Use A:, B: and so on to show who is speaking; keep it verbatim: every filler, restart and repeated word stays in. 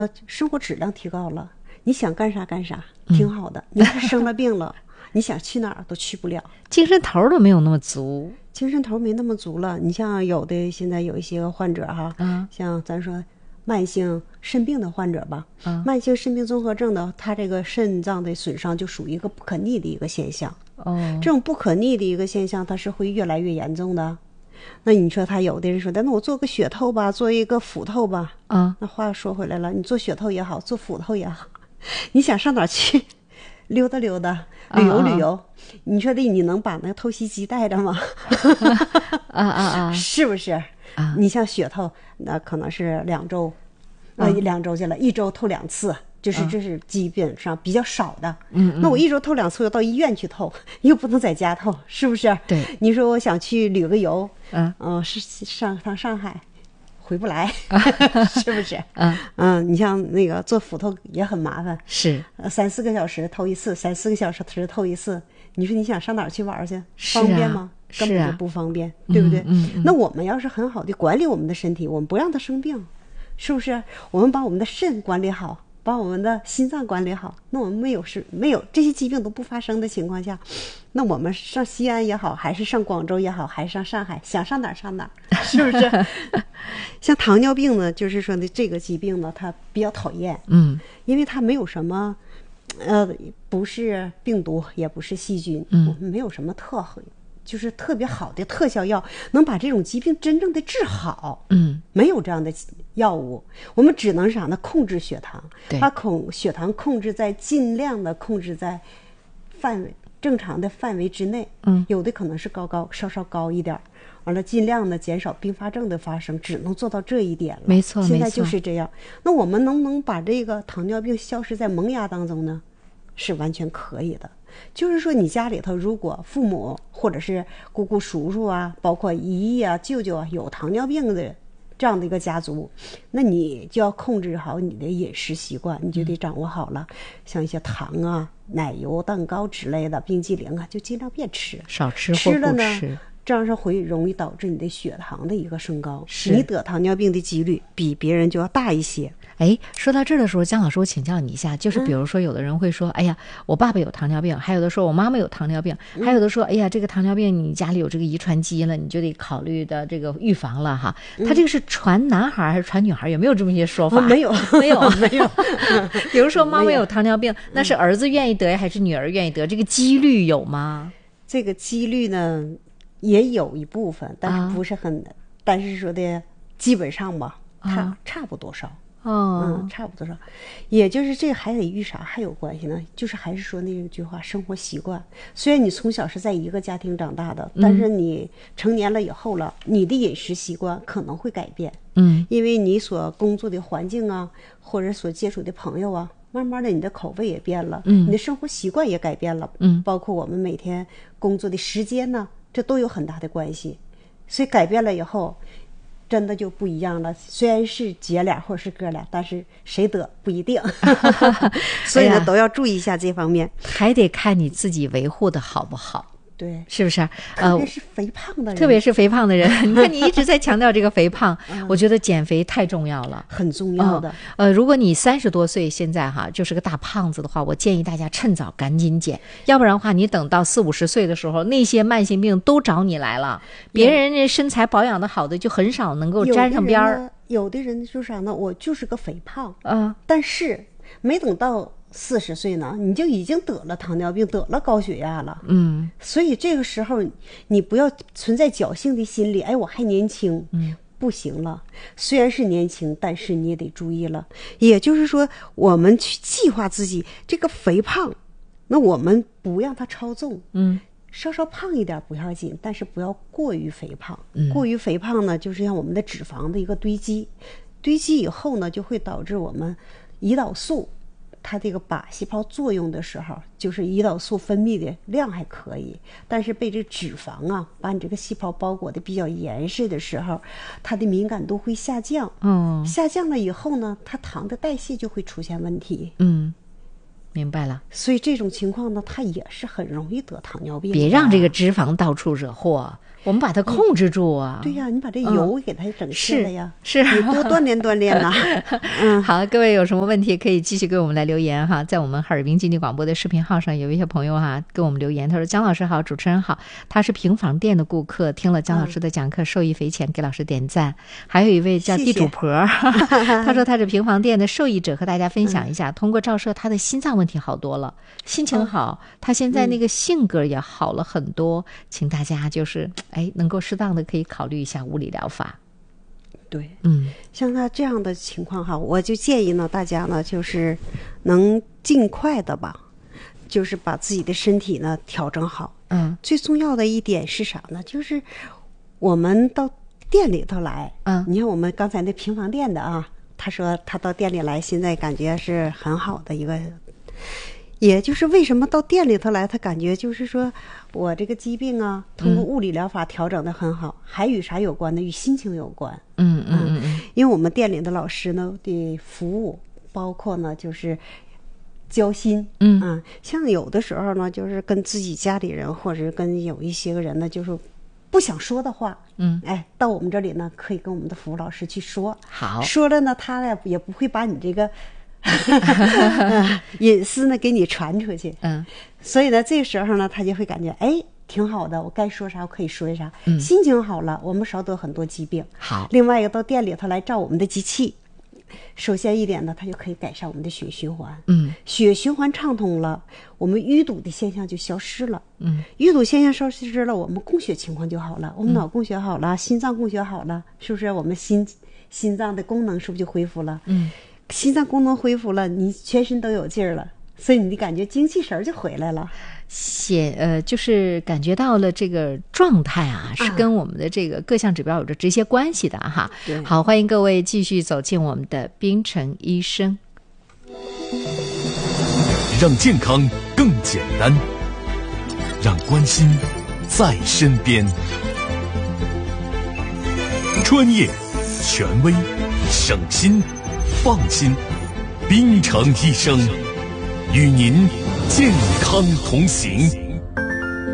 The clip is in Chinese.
A: 呃，生活质量提高了，你想干啥干啥，挺好的。你要是生了病了，你想去哪儿都去不了，
B: 精神头都没有那么足，
A: 精神头没那么足了。你像有的现在有一些患者哈，
B: 嗯
A: 像咱说慢性肾病的患者吧，
B: 嗯
A: 慢性肾病综合症的，他这个肾脏的损伤就属于一个不可逆的一个现象。
B: 哦，
A: 这种不可逆的一个现象，它是会越来越严重的。那你说他有的人说的，那我做个血透吧，做一个腹透吧。
B: 啊，
A: 那话说回来了，你做血透也好，做腹透也好，你想上哪儿去溜达溜达，旅游旅游，你说的你能把那个透析机带着吗？
B: 啊啊啊，
A: 是不是？
B: 啊
A: 你像血透，那可能是两周，呃，两周去了，一周透两次。就是这是基本上比较少的，嗯，那我一周透两次，又到医院去透，又不能在家透，是不是？
B: 对，
A: 你说我想去旅个游，
B: 嗯
A: 嗯、呃，是上趟上海，回不来，是不是？
B: 嗯
A: 嗯，你像那个做腹透也很麻烦，
B: 是
A: 呃三四个小时透一次，三四个小时透一次，你说你想上哪儿去玩去？
B: 是啊
A: 方便吗？根
B: 是啊
A: 本就不方便，对不对？
B: 嗯嗯
A: 那我们要是很好的管理我们的身体，我们不让它生病，是不是？我们把我们的肾管理好。把我们的心脏管理好，那我们没有是没有这些疾病都不发生的情况下，那我们上西安也好，还是上广州也好，还是上上海，想上哪儿上哪儿，是不是？像糖尿病呢，就是说的这个疾病呢，它比较讨厌，
B: 嗯，
A: 因为它没有什么，呃，不是病毒，也不是细菌，
B: 嗯，
A: 没有什么特就是特别好的特效药能把这种疾病真正的治好，
B: 嗯，
A: 没有这样的药物，我们只能是啥呢？控制血糖，把控血糖控制在尽量的控制在范围正常的范围之内，
B: 嗯，
A: 有的可能是高高稍稍高一点，完了尽量的减少并发症的发生，只能做到这一点了。
B: 没错，
A: 现在就是这样。那我们能不能把这个糖尿病消失在萌芽当中呢？是完全可以的。就是说你家里头如果父母或者是姑姑叔叔啊，包括姨姨啊舅舅啊有糖尿病的这样的一个家族，那你就要控制好你的饮食习惯，你就得掌握好了，像一些糖啊奶油蛋糕之类的冰激凌啊就尽量别吃，
B: 少吃或
A: 吃了呢
B: 吃
A: 这样是会容易导致你的血糖的一个升高，
B: 是
A: 你得糖尿病的几率比别人就要大一些。
B: 哎，说到这儿的时候，姜老师，我请教你一下，就是比如说，有的人会说，嗯、哎呀，我爸爸有糖尿病，还有的说我妈妈有糖尿病，
A: 嗯、
B: 还有的说，哎呀，这个糖尿病你家里有这个遗传基因了，你就得考虑的这个预防了哈。
A: 嗯、
B: 他这个是传男孩还是传女孩？有没有这么一些说法？
A: 哦、没有，
B: 没有，
A: 没有。
B: 比如说妈妈有糖尿病，那是儿子愿意得呀，还是女儿愿意得？这个几率有吗？
A: 这个几率呢，也有一部分，但是不是很，啊、但是说的基本上吧，差、啊、差不多少。
B: 哦，
A: 嗯，差不多少，也就是这还得与啥还有关系呢？就是还是说那句话，生活习惯。虽然你从小是在一个家庭长大的，但是你成年了以后了，嗯、你的饮食习惯可能会改变。
B: 嗯，
A: 因为你所工作的环境啊，或者所接触的朋友啊，慢慢的你的口味也变了，
B: 嗯，
A: 你的生活习惯也改变了，
B: 嗯，
A: 包括我们每天工作的时间呢，这都有很大的关系。所以改变了以后。真的就不一样了，虽然是姐俩或者是哥俩，但是谁得不一定，所以呢、哎、都要注意一下这方面，
B: 还得看你自己维护的好不好。
A: 对，
B: 是不是？
A: 特别是肥胖的人，
B: 呃、特别是肥胖的人，你看你一直在强调这个肥胖，嗯、我觉得减肥太重要了，
A: 很重要的。
B: 呃，呃如果你三十多岁现在哈就是个大胖子的话，我建议大家趁早赶紧减，要不然的话，你等到四五十岁的时候，那些慢性病都找你来了，别人那身材保养的好的就很少能够沾上边儿。
A: 有的人就啥呢？我就是个肥胖，
B: 嗯，
A: 但是没等到。四十岁呢，你就已经得了糖尿病，得了高血压了。
B: 嗯，
A: 所以这个时候你不要存在侥幸的心理，哎，我还年轻，
B: 嗯，
A: 不行了。虽然是年轻，但是你也得注意了。也就是说，我们去计划自己这个肥胖，那我们不让它超重，
B: 嗯，
A: 稍稍胖一点不要紧，但是不要过于肥胖。
B: 嗯，
A: 过于肥胖呢，就是像我们的脂肪的一个堆积，堆积以后呢，就会导致我们胰岛素。它这个靶细胞作用的时候，就是胰岛素分泌的量还可以，但是被这脂肪啊把你这个细胞包裹的比较严实的时候，它的敏感度会下降。
B: 嗯，
A: 下降了以后呢，它糖的代谢就会出现问题。
B: 嗯， 明白了。
A: 所以这种情况呢，他也是很容易得糖尿病。
B: 别让这个脂肪到处惹祸，我们把它控制住啊。
A: 对呀，你把这油给它整吃了呀。
B: 是，
A: 你多锻炼锻炼呐。
B: 嗯，好，各位有什么问题可以继续给我们来留言哈，在我们哈尔滨经济广播的视频号上，有一些朋友哈跟我们留言，他说姜老师好，主持人好，他是平房店的顾客，听了姜老师的讲课受益匪浅，给老师点赞。还有一位叫地主婆，谢谢他说他是平房店的受益者，和大家分享一下，嗯、通过照射他的心脏问题好多了，心情好，嗯、他现在那个性格也好了很多，嗯、请大家就是哎能够适当的可以考虑一下物理疗法。
A: 对，
B: 嗯，
A: 像他这样的情况哈，我就建议呢，大家呢就是能尽快的吧，就是把自己的身体呢调整好。
B: 嗯，
A: 最重要的一点是啥呢？就是我们到店里头来，
B: 嗯，
A: 你看我们刚才那平房店的啊，他说他到店里来，现在感觉是很好的一个。也就是为什么到店里头来，他感觉就是说我这个疾病啊，通过物理疗法调整的很好，嗯、还与啥有关呢？与心情有关。
B: 嗯嗯嗯嗯，
A: 因为我们店里的老师呢的服务，包括呢就是交心。
B: 嗯
A: 啊，像有的时候呢，就是跟自己家里人或者跟有一些个人呢，就是不想说的话，
B: 嗯，
A: 哎，到我们这里呢，可以跟我们的服务老师去说。
B: 好，
A: 说了呢，他呢也不会把你这个。隐私呢给你传出去，
B: 嗯，
A: 所以呢这个时候呢他就会感觉哎挺好的，我该说啥我可以说啥，
B: 嗯，
A: 心情好了，我们少得很多疾病。
B: 好，
A: 另外一个到店里头来照我们的机器，首先一点呢，它就可以改善我们的血循环，
B: 嗯，
A: 血循环畅通了，我们淤堵的现象就消失了，
B: 嗯，
A: 淤堵现象消失了，我们供血情况就好了，我们脑供血好了，嗯、心脏供血好了，是不是？我们心心脏的功能是不是就恢复了？
B: 嗯。
A: 心脏功能恢复了，你全身都有劲儿了，所以你的感觉精气神就回来了。
B: 显呃，就是感觉到了这个状态啊，是跟我们的这个各项指标有着直接关系的哈。
A: 对，
B: 好，欢迎各位继续走进我们的冰城医生，
C: 让健康更简单，让关心在身边，专业、权威、省心。放心，冰城医生与您健康同行。